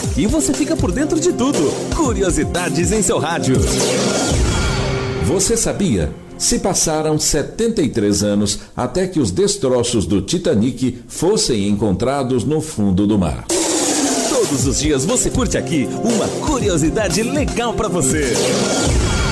Aqui você fica por dentro de tudo. Curiosidades em seu rádio. Você sabia? Se passaram 73 anos até que os destroços do Titanic fossem encontrados no fundo do mar. Todos os dias você curte aqui uma curiosidade legal pra você.